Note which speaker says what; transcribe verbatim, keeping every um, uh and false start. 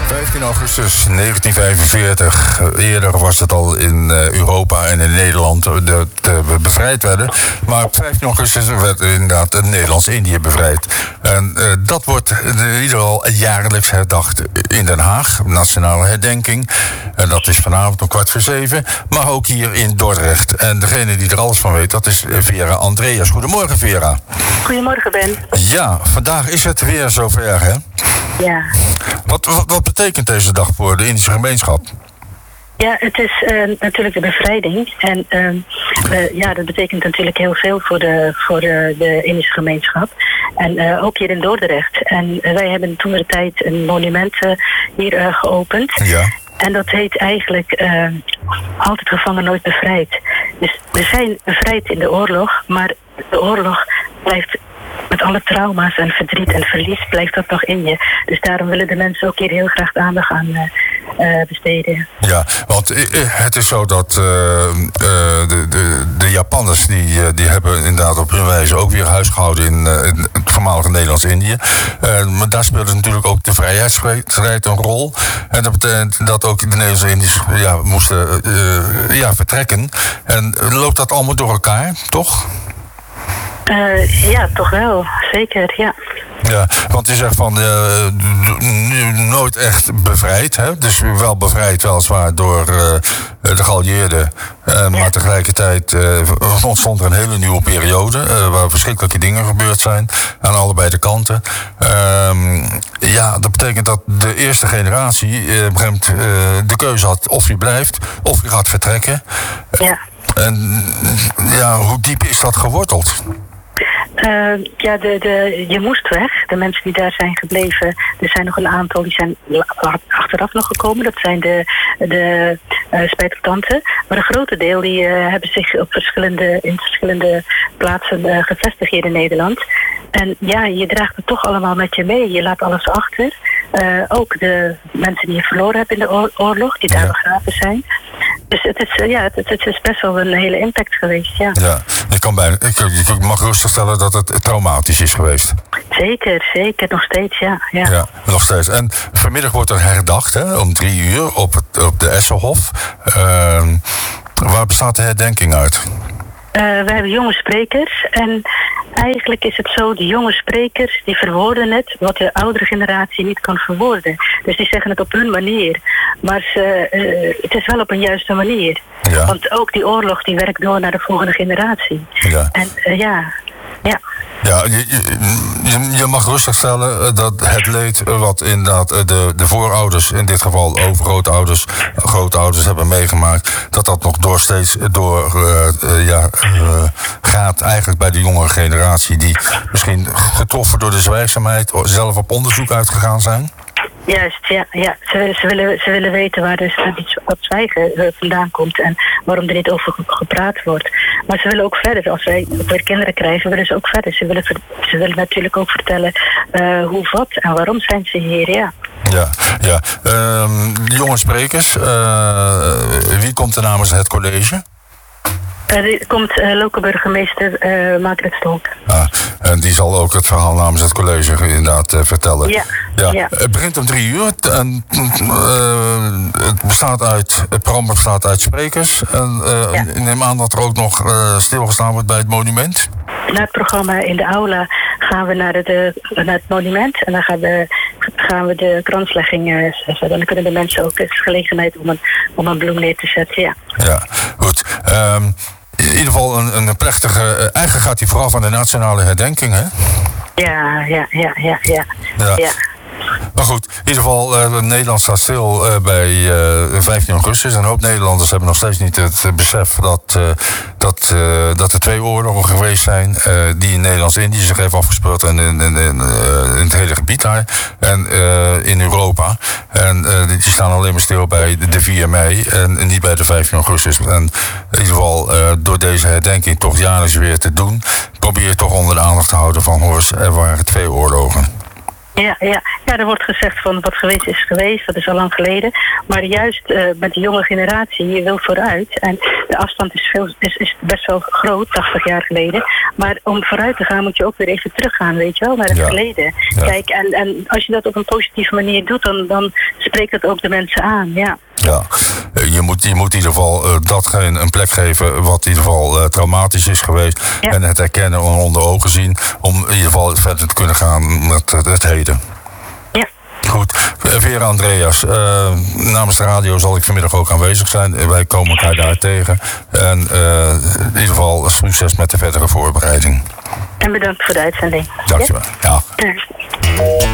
Speaker 1: vijftien augustus negentien vijfenveertig. Eerder was het al in uh, Europa en in Nederland dat uh, we bevrijd werden. Maar op vijftien augustus werd inderdaad Nederlands-Indië bevrijd. En uh, dat wordt in ieder geval jaarlijks herdacht in Den Haag. Nationale herdenking. En dat is vanavond om kwart voor zeven. Maar ook hier in Dordrecht. En degene die er alles van weet, dat is Vera Andreas. Goedemorgen, Vera.
Speaker 2: Goedemorgen, Ben.
Speaker 1: Ja, vandaag is het weer zover, hè?
Speaker 2: Ja.
Speaker 1: Wat, wat, wat betekent deze dag voor de Indische gemeenschap?
Speaker 2: Ja, het is uh, natuurlijk de bevrijding. En uh, uh, ja, dat betekent natuurlijk heel veel voor de, voor de, de Indische gemeenschap. En uh, ook hier in Dordrecht. En uh, wij hebben toen de tijd een monument uh, hier uh, geopend.
Speaker 1: Ja.
Speaker 2: En dat heet eigenlijk uh, altijd gevangen, nooit bevrijd. Dus we zijn bevrijd in de oorlog, maar de oorlog blijft met alle trauma's en verdriet en verlies blijft dat nog in je. Dus daarom willen de mensen ook hier heel graag aandacht aan uh, uh, besteden. Ja,
Speaker 1: want uh, het is zo dat uh, uh, de, de, de Japanners die, uh, die hebben inderdaad op hun wijze ook weer huisgehouden in, uh, in het voormalige Nederlands-Indië. Uh, maar daar speelde natuurlijk ook de vrijheidsstrijd een rol. En dat betekent dat ook de Nederlands-Indiërs ja, moesten uh, ja, vertrekken. En loopt dat allemaal door elkaar, toch?
Speaker 2: Uh, ja, toch wel. Zeker, ja.
Speaker 1: Ja, want je zegt van uh, nu nooit echt bevrijd, hè? Dus wel bevrijd weliswaar door uh, de geallieerden. Uh, ja. Maar tegelijkertijd uh, ontstond er een hele nieuwe periode uh, waar verschrikkelijke dingen gebeurd zijn aan allebei de kanten. Uh, ja, dat betekent dat de eerste generatie uh, op een gegeven moment uh, de keuze had of je blijft of je gaat vertrekken.
Speaker 2: Ja.
Speaker 1: En ja, hoe diep is dat geworteld?
Speaker 2: Uh, ja, de, de, je moest weg. De mensen die daar zijn gebleven, er zijn nog een aantal die zijn achteraf nog gekomen. Dat zijn de, de uh, spijtkanten. Maar een grote deel die uh, hebben zich op verschillende, in verschillende plaatsen uh, gevestigd hier in Nederland. En ja, je draagt het toch allemaal met je mee. Je laat alles achter. Uh, ook de mensen die je verloren hebt in de oorlog, die daar
Speaker 1: ja.
Speaker 2: begraven zijn. Dus het is, ja, het, het is best wel een hele impact geweest, ja.
Speaker 1: Ja, je kan bijna, ik, ik mag rustig stellen dat het traumatisch is geweest.
Speaker 2: Zeker, zeker, nog steeds, ja. Ja,
Speaker 1: ja nog steeds. En vanmiddag wordt er herdacht, hè, om drie uur op, het, op de Esselhof. Uh, waar bestaat de herdenking uit?
Speaker 2: Uh, we hebben jonge sprekers en eigenlijk is het zo, de jonge sprekers die verwoorden het wat de oudere generatie niet kan verwoorden. Dus die zeggen het op hun manier. Maar ze, uh, het is wel op een juiste manier. Ja. Want ook die oorlog die werkt door naar de volgende generatie. Ja. En uh, ja, ja.
Speaker 1: Ja, je, je, je mag rustig stellen dat het leed wat inderdaad de, de voorouders, in dit geval overgrootouders, grootouders hebben meegemaakt, dat dat nog door steeds door uh, uh, ja, uh, gaat eigenlijk bij de jongere generatie die misschien getroffen door de zwijgzaamheid zelf op onderzoek uitgegaan zijn?
Speaker 2: Juist, ja. ja. Ze, ze, willen, ze willen weten waar dus dat zwijgen uh, vandaan komt en waarom er niet over gepraat wordt. Maar ze willen ook verder. Als wij weer kinderen krijgen, willen ze ook verder. Ze willen, ze willen natuurlijk ook vertellen uh, hoe, wat en waarom zijn ze hier, ja.
Speaker 1: Ja, ja. Um, jonge sprekers, uh, wie komt er namens het college?
Speaker 2: Er komt uh, lokale burgemeester uh, Margaret Stolk.
Speaker 1: Ah, en die zal ook het verhaal namens het college inderdaad uh, vertellen.
Speaker 2: Ja,
Speaker 1: ja.
Speaker 2: ja.
Speaker 1: Het begint om drie uur. En, uh, het, bestaat uit, het programma bestaat uit sprekers. En uh, ja. ik neem aan dat er ook nog uh, stilgestaan wordt bij het monument.
Speaker 2: Na het programma in de aula gaan we naar, de, naar het monument. En dan gaan we, gaan we de kranslegging uh, zetten. Dan kunnen de mensen ook de gelegenheid om een, om een bloem neer te zetten. Ja,
Speaker 1: ja goed. Um, In ieder geval een, een plechtige... Eigenlijk gaat hij vooraf aan de nationale herdenking, hè?
Speaker 2: Ja, ja, ja, ja, ja.
Speaker 1: ja. ja. Maar goed, in ieder geval, uh, Nederland staat stil uh, bij uh, vijftien augustus. En een hoop Nederlanders hebben nog steeds niet het uh, besef dat, uh, dat, uh, dat er twee oorlogen geweest zijn. Uh, die in Nederlands-Indië zich heeft afgespeeld en in, in, in, uh, in het hele gebied daar. En uh, in Europa. En uh, die staan alleen maar stil bij de vier mei en, en niet bij de vijftien augustus. En in ieder geval, uh, door deze herdenking toch jaarlijks weer te doen, probeer je toch onder de aandacht te houden van, hoor eens, er waren twee oorlogen.
Speaker 2: Ja, ja. ja, er wordt gezegd van wat geweest is geweest, dat is al lang geleden. Maar juist uh, met de jonge generatie, je wil vooruit. En de afstand is, veel, is, is best wel groot, tachtig jaar geleden. Maar om vooruit te gaan moet je ook weer even teruggaan, weet je wel, naar het ja. verleden. Ja. Kijk, en, en als je dat op een positieve manier doet, dan, dan spreekt dat ook de mensen aan, ja.
Speaker 1: Ja, je moet, je moet in ieder geval uh, datgene een plek geven wat in ieder geval uh, traumatisch is geweest. Ja. En het herkennen en onder ogen zien om in ieder geval verder te kunnen gaan met uh, het heden.
Speaker 2: Ja.
Speaker 1: Goed, Vera Andreas, uh, namens de radio zal ik vanmiddag ook aanwezig zijn. Wij komen elkaar daar tegen. En uh, in ieder geval succes met de verdere voorbereiding.
Speaker 2: En bedankt voor de uitzending.
Speaker 1: Dankjewel. Ja.
Speaker 2: ja.